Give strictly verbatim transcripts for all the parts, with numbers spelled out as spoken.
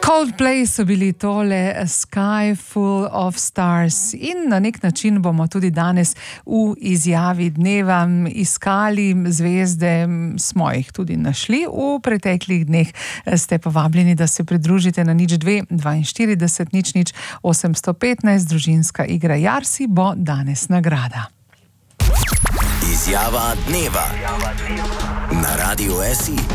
Coldplay so bili tole A Sky Full of Stars in na nek način bomo tudi danes v izjavi dneva iskali zvezde, smo jih tudi našli v preteklih dneh. Ste povabljeni, da se pridružite na nič dve dvainštirideset nič nič osemsto petnajst. Družinska igra Jarsi bo danes nagrada. Izjava dneva na Radiu S I.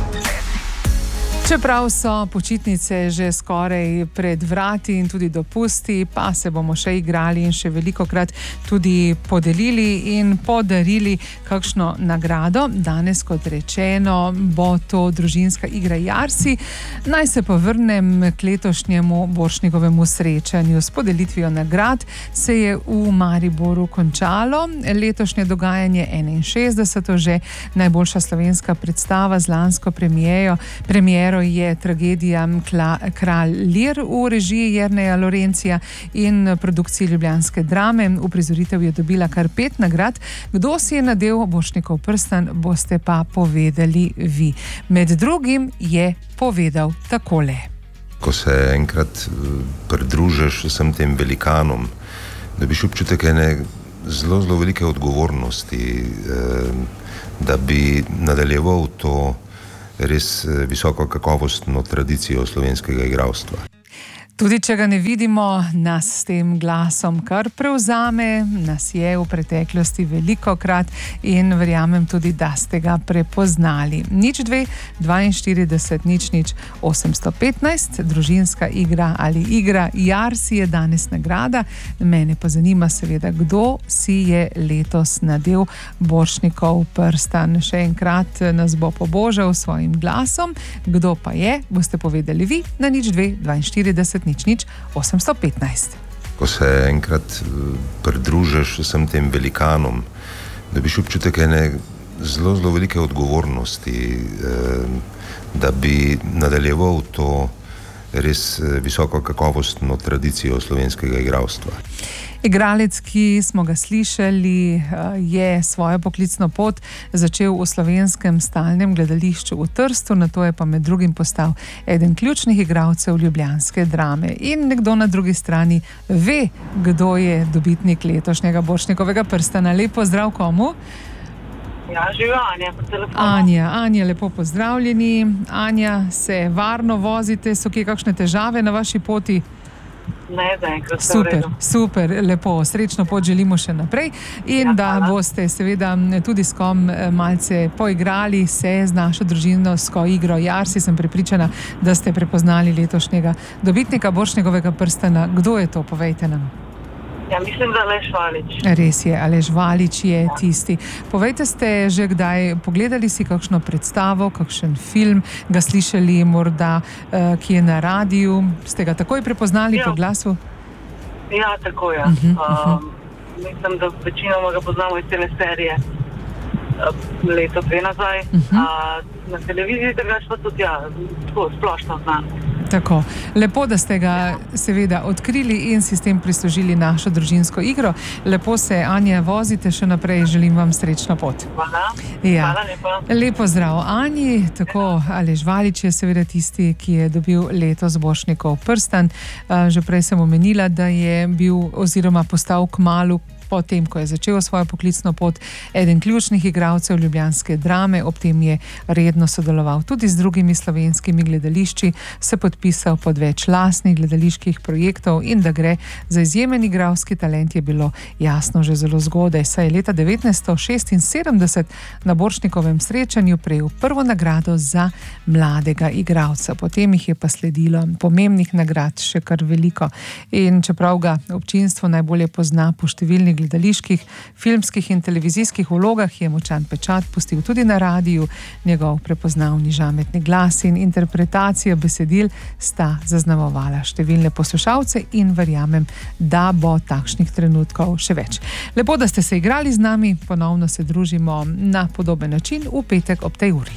Čeprav so počitnice že skoraj pred vrati in tudi dopusti, pa se bomo še igrali in še velikokrat tudi podelili in podarili kakšno nagrado. Danes, kot rečeno, bo to družinska igra Jarsi. Naj se povrnem k letošnjemu Borštnikovemu srečanju. S podelitvijo nagrad se je v Mariboru končalo. Letošnje dogajanje enainšestdeseto že najboljša slovenska predstava z lansko premiero, premiero je tragedija Kralj Lir v režiji Jerneja Lorencija in produkciji ljubljanske drame. Uprizoritev je dobila kar pet nagrad. Kdo si je nadel Borštnikov prstan, boste pa povedali vi. Med drugim je povedal takole. Ko se enkrat pridružiš vsem tem velikanom, dobiš občutek ene zelo, zelo velike odgovornosti, da bi nadaljeval to res visoko kakovostno tradicijo slovenskega igralstva. Tudi če ga ne vidimo, nas s tem glasom kar prevzame, nas je v preteklosti velikokrat in verjamem tudi, da ste ga prepoznali. nič dve dvainštirideset nič nič osemsto petnajst, družinska igra ali igra Jarsi je danes nagrada. Mene pa zanima seveda, kdo si je letos nadel Borštnikov prstan. Še enkrat nas bo pobožal s svojim glasom. Kdo pa je, boste povedali vi na nič dve dvainštirideset nič nič osemsto petnajst. Ko se enkrat pridružiš vsem tem velikanom, dobiš občutek ene zelo, zelo velike odgovornosti, da bi nadaljeval to res visoko kakovostno tradicijo slovenskega igralstva. Igralec, ki smo ga slišali, je svojo poklicno pot začel v Slovenskem stalnem gledališču v Trstu, nato je pa med drugim postal eden ključnih igralcev ljubljanske drame. In nekdo na drugi strani ve, kdo je dobitnik letošnjega Borštnikovega prstana. Lep pozdrav komu? Ja, živijo Anja po telefonu. Anja, Anja, lepo pozdravljeni. Anja, se varno vozite, so kje kakšne težave na vaši poti? Ne, zaenkrat vse v Super, redu. super, lepo, srečno pot želimo še naprej in Ja, da hvala. boste seveda tudi s kom malce poigrali se z našo družinsko igro Jarsi. Sem prepričana, da ste prepoznali letošnjega dobitnika Borštnikovega prstana. Kdo je to? Povejte nam. Ja, mislim, da Aleš Valič. Res je, Aleš Valič je tisti. Povejte, ste že kdaj pogledali si kakšno predstavo, kakšen film, ga slišali morda, uh, ki je na radiju? Ste ga takoj prepoznali Ja. po glasu? Ja, tako je. Mhm, Um, mislim, da večinoma ga poznamo iz tele serije uh, leto dve nazaj. Mhm. Uh, na televiziji drugače pa tudi, ja, tako splošno znan. Tako. Lepo, da ste ga seveda odkrili in si s tem prislužili našo družinsko igro. Lepo se, Anja, vozite še naprej. Želim vam srečno pot. Hvala. Ja. Hvala lepa. Lepo zdrav Anji. Tako, Aleš Valič je seveda tisti, ki je dobil letos Borštnikov prstan. Že prej sem omenila, da je bil oziroma postal kmalu potem, ko je začel svojo poklicno pot, eden ključnih igralcev ljubljanske drame. Ob tem je redno sodeloval tudi z drugimi slovenskimi gledališči, se podpisal pod več lastnih gledaliških projektov in da gre za izjemen igralski talent je bilo jasno že zelo zgodaj, saj je leta devetnajststo šestinsedemdeset na Borštnikovem srečanju prejel prvo nagrado za mladega igralca. Potem jih je pa sledilo pomembnih nagrad še kar veliko. In čeprav ga občinstvo najbolje pozna po številnih gledaliških, filmskih in televizijskih vlogah, je močan pečat pustil tudi na radiju. Njegov prepoznavni žametni glas in interpretacija besedil sta zaznamovala številne poslušalce in verjamem, da bo takšnih trenutkov še več. Lepo, da ste se igrali z nami, ponovno se družimo na podoben način v petek ob tej uri.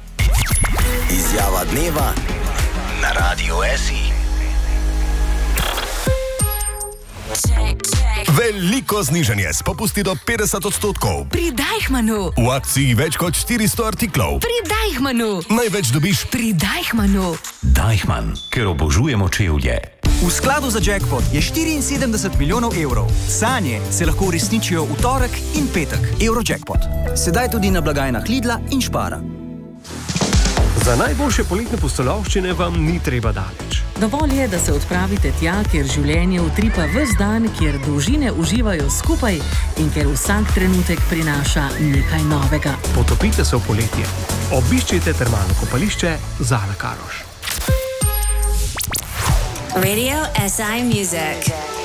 Izjava dneva na Radiu S I. Veliko znižanje s popusti do petdeset odstotkov. Pri Deichmannu. V akciji več kot štiristo artiklov. Pri Deichmannu. Največ dobiš pri Deichmannu. Deichmann, ker obožujemo čevlje. V skladu za jackpot je štiriinsedemdeset milijonov evrov. Sanje se lahko uresničijo v torek in petek. Eurojackpot. Sedaj tudi na blagajnah Lidla in Spara. Za najboljše poletne pustolovščine vam ni treba daleč. Dovolj je, da se odpravite tja, kjer življenje utripa ves dan, kjer družine uživajo skupaj in kjer vsak trenutek prinaša nekaj novega. Potopite se v poletje. Obiščite termalno kopališče Zala Karoš. Radio S I Music.